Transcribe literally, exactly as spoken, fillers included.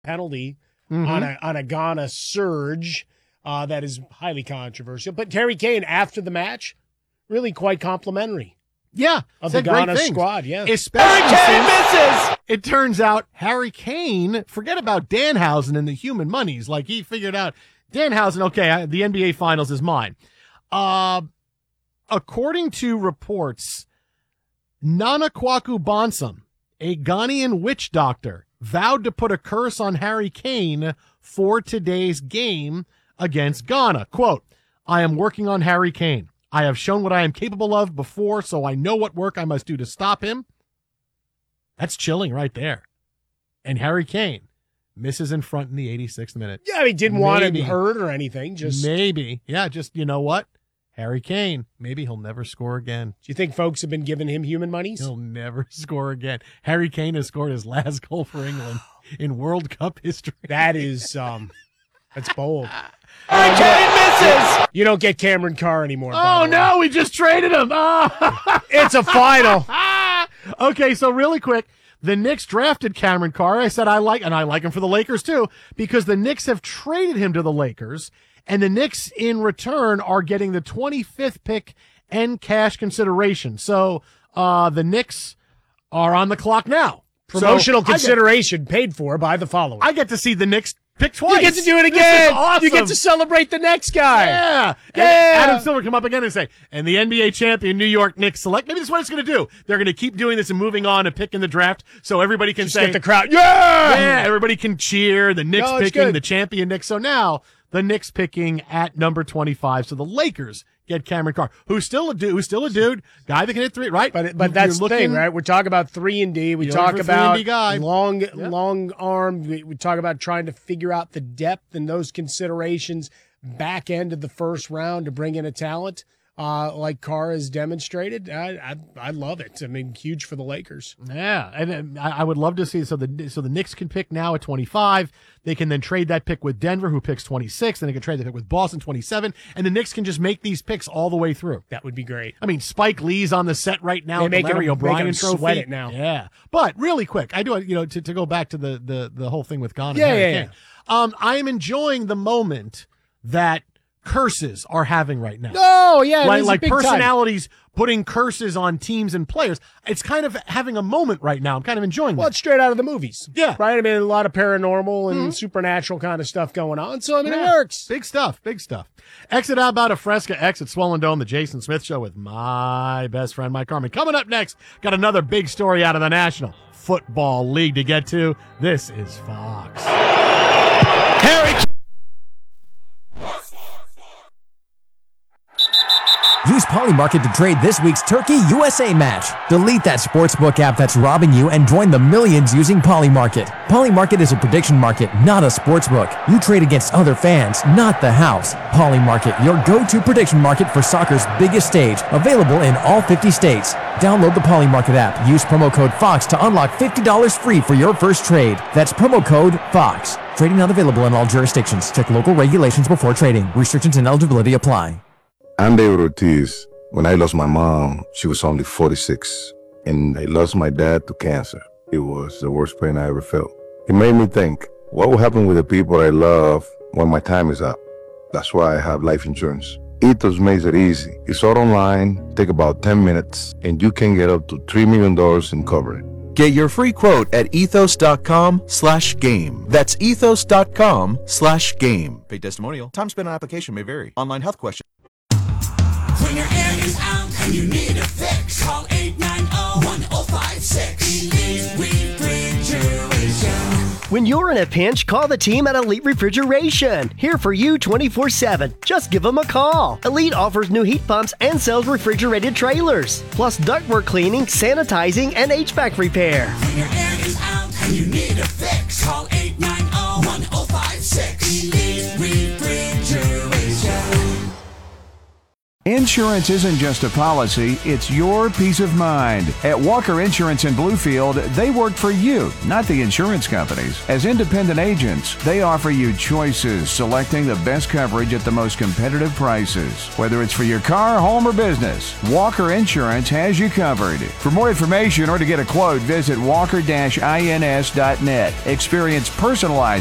penalty mm-hmm. on a on a Ghana surge uh, that is highly controversial. But Harry Kane, after the match, really quite complimentary. Yeah, of the Ghana squad, yeah. Especially Harry Kane misses! It turns out Harry Kane, forget about Danhausen and the human monies. Like, he figured out, Danhausen, okay, the N B A Finals is mine. Uh, according to reports, Nana Kwaku Bonsam, a Ghanaian witch doctor, vowed to put a curse on Harry Kane for today's game against Ghana. Quote, I am working on Harry Kane. I have shown what I am capable of before, so I know what work I must do to stop him. That's chilling right there. And Harry Kane misses in front in the eighty-sixth minute. Yeah, I mean, didn't maybe, want him hurt or anything. Just Maybe. Yeah, just, you know what? Harry Kane, maybe he'll never score again. Do you think folks have been giving him human monies? He'll never score again. Harry Kane has scored his last goal for England in World Cup history. That is, um, that's bold. Harry Kane misses! You don't get Cameron Carr anymore. Oh, no, we just traded him. Oh. It's a final. Okay, so really quick, the Knicks drafted Cameron Carr. I said I like, and I like him for the Lakers too, because the Knicks have traded him to the Lakers, and the Knicks in return are getting the twenty-fifth pick and cash consideration. So uh, the Knicks are on the clock now. Promotional so consideration get, paid for by the following. I get to see the Knicks pick twice. You get to do it again. Awesome. You get to celebrate the next guy. Yeah. Yeah. And Adam Silver come up again and say, and the N B A champion New York Knicks select. Maybe this is what it's going to do. They're going to keep doing this and moving on and pick in the draft so everybody can Just say. Get the crowd. Yeah. Yeah. Everybody can cheer. The Knicks no, picking, good. the champion Knicks. So now the Knicks picking at number twenty-five. So the Lakers get Cameron Carr, who's still a dude, who's still a dude, guy that can hit three, right? But but that's the thing, right? We're talking about three and D. We talk about guy. long yep. long arm. We, we talk about trying to figure out the depth and those considerations back end of the first round to bring in a talent uh, like Carr has demonstrated. I, I I love it. I mean, huge for the Lakers. Yeah, and, and I, I would love to see so the so the Knicks can pick now at twenty-five. They can then trade that pick with Denver, who picks twenty-six. Then they can trade the pick with Boston, twenty-seven. And the Knicks can just make these picks all the way through. That would be great. I mean, Spike Lee's on the set right now. They with make the Larry him, O'Brien make him trophy. Sweat it now. Yeah, but really quick, I do you know to, to go back to the the the whole thing with Ghana. Yeah, yeah, yeah. Um, I am enjoying the moment that curses are having right now. Oh, yeah. Like, like big personalities time. putting curses on teams and players. It's kind of having a moment right now. I'm kind of enjoying Well, that. it's straight out of the movies. Yeah. Right? I mean, a lot of paranormal and Mm-hmm. supernatural kind of stuff going on. So, I mean, Yeah. it works. Big stuff. Big stuff. Exit out about a Fresca, exit Swollen Dome, the Jason Smith Show with my best friend, Mike Carmen. Coming up next, got another big story out of the National Football League to get to. This is Fox. Harry Use Polymarket to trade this week's Turkey U S A match. Delete that sportsbook app that's robbing you and join the millions using Polymarket. Polymarket is a prediction market, not a sportsbook. You trade against other fans, not the house. Polymarket, your go-to prediction market for soccer's biggest stage. Available in all fifty states. Download the Polymarket app. Use promo code FOX to unlock fifty dollars free for your first trade. That's promo code FOX. Trading not available in all jurisdictions. Check local regulations before trading. Restrictions and eligibility apply. I'm David Ortiz. When I lost my mom, she was only forty-six, and I lost my dad to cancer. It was the worst pain I ever felt. It made me think, what will happen with the people I love when my time is up? That's why I have life insurance. Ethos makes it easy. It's all online, take about ten minutes, and you can get up to three million dollars in coverage. Get your free quote at ethos.com slash game. That's ethos.com slash game. Paid testimonial. Time spent on application may vary. Online health question. When your air is out and you need a fix, call eight nine zero, one zero five six. Elite Refrigeration. When you're in a pinch, call the team at Elite Refrigeration. Here for you twenty-four seven. Just give them a call. Elite offers new heat pumps and sells refrigerated trailers. Plus ductwork cleaning, sanitizing, and H V A C repair. When your air is out and you need a fix, call eight nine zero, one zero five six. Elite Refrigeration. Angie Insurance isn't just a policy, it's your peace of mind. At Walker Insurance in Bluefield, they work for you, not the insurance companies. As independent agents, they offer you choices, selecting the best coverage at the most competitive prices. Whether it's for your car, home, or business, Walker Insurance has you covered. For more information or to get a quote, visit walker dash ins dot net. Experience personalized